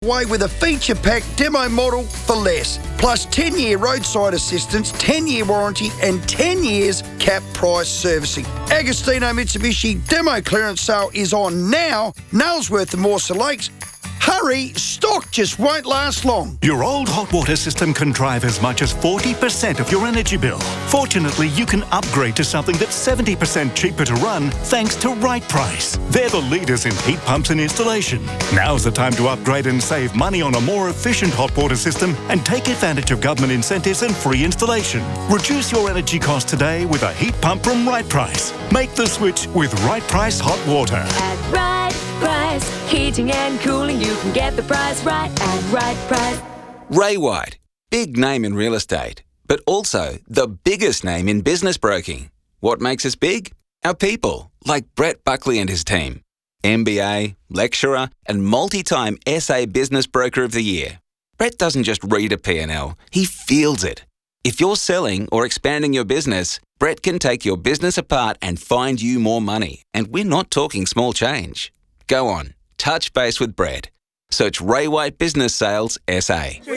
away with a feature-packed demo model for less. Plus 10-year roadside assistance, 10-year warranty and 10 years cap price servicing. Agostino Mitsubishi demo clearance sale is on now. Nailsworth and Morse Lakes. Hurry, stock just won't last long. Your old hot water system can drive as much as 40% of your energy bill. Fortunately, you can upgrade to something that's 70% cheaper to run thanks to Right Price. They're the leaders in heat pumps and installation. Now's the time to upgrade and save money on a more efficient hot water system and take advantage of government incentives and free installation. Reduce your energy costs today with a heat pump from Right Price. Make the switch with Right Price Hot Water. At Right Price, heating and cooling, you can get the price right at Right Price. Ray White, big name in real estate, but also the biggest name in business broking. What makes us big? Our people, like Brett Buckley and his team. MBA, lecturer, and multi-time SA Business Broker of the Year. Brett doesn't just read a P&L, he feels it. If you're selling or expanding your business, Brett can take your business apart and find you more money. And we're not talking small change. Go on, touch base with Brett. Search Ray White Business Sales SA.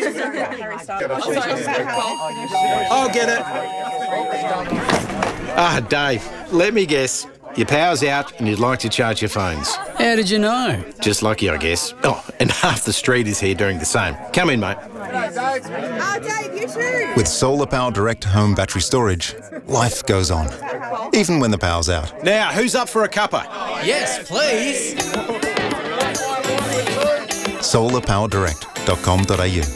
I'll get it. Dave, let me guess. Your power's out and you'd like to charge your phones. How did you know? Just lucky, I guess. Oh, and half the street is here doing the same. Come in, mate. Dave, you too. With Solar Power Direct Home Battery Storage, life goes on, even when the power's out. Now, who's up for a cuppa? Yes, please. solarpowerdirect.com.au.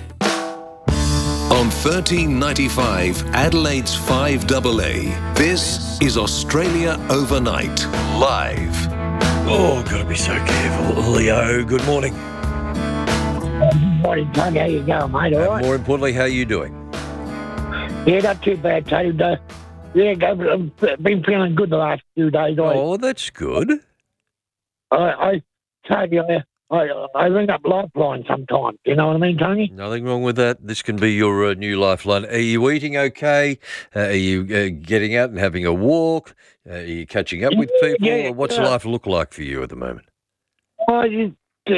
On 1395 Adelaide's 5AA, this is Australia Overnight, live. Oh, got to be so careful. Leo, good morning. Good morning, Tony. How you going, mate? All right? More importantly, how are you doing? Yeah, not too bad, Tony. I've been feeling good the last few days. Oh, that's good. I told you, I ring up Lifeline sometimes. You know what I mean, Tony? Nothing wrong with that. This can be your new lifeline. Are you eating okay? Are you getting out and having a walk? Are you catching up with people? Yeah, What's life look like for you at the moment? I'm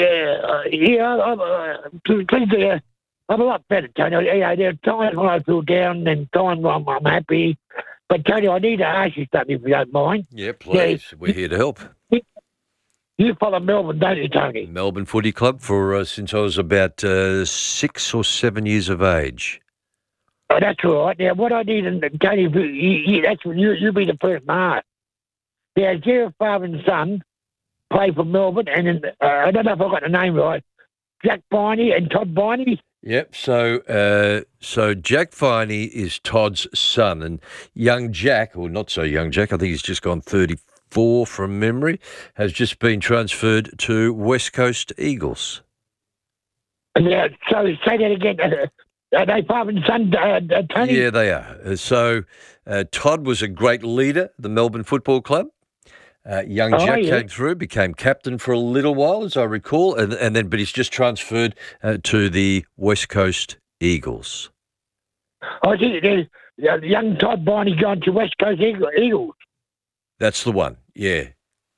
a lot better, Tony. Yeah, there are times when I feel down and times when I'm happy. But, Tony, I need to ask you something if you don't mind. Yeah, please. Yeah. We're here to help. You follow Melbourne, don't you, Tony? Melbourne Footy Club for since I was about 6 or 7 years of age. Oh, that's all right. Now, what I need, and Tony, that's when you'll be the first man. Now, Jerry father and son play for Melbourne, and I don't know if I got the name right. Jack Viney and Todd Viney. Yep. So Jack Viney is Todd's son, and young Jack, or not so young Jack, I think he's just gone 34 from memory, has just been transferred to West Coast Eagles. Yeah. So say that again. Are they father and son, Tony? Yeah, they are. So Todd was a great leader at the Melbourne Football Club. Young Jack came through, became captain for a little while, as I recall, but he's just transferred to the West Coast Eagles. I think young Todd Viney gone to West Coast Eagles. That's the one, yeah.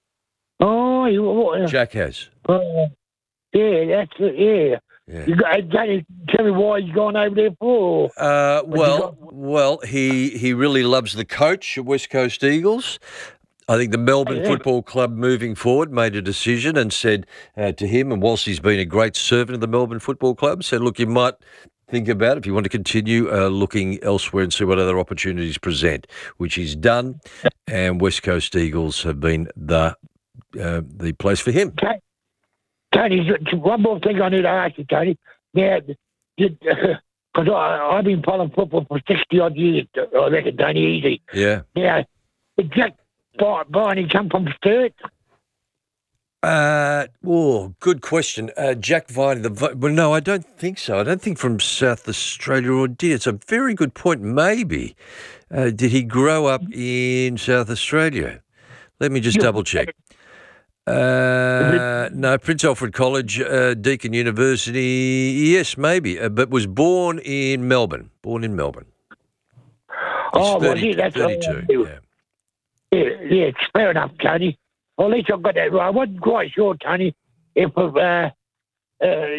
Oh, Jack has. Yeah, that's it, yeah. You got to tell me why he's gone over there for? Well, he really loves the coach at West Coast Eagles. I think the Melbourne Football Club moving forward made a decision and said to him, and whilst he's been a great servant of the Melbourne Football Club, said, look, you might think about if you want to continue looking elsewhere and see what other opportunities present, which he's done, and West Coast Eagles have been the place for him. Tony, one more thing I need to ask you, Tony. Now, because I've been following football for 60-odd years, I reckon, Tony, easy. Yeah. Now, did Jack Viney come from Sturt? Good question. Jack Viney, no, I don't think so. I don't think from South Australia, or did. It's a very good point. Maybe. Did he grow up in South Australia? Let me just double check. No, Prince Alfred College, Deakin University, yes, maybe, but was born in Melbourne. He's 32, yeah. Yeah, it's fair enough, Tony. Well, at least I've got that right. I wasn't quite sure, Tony, if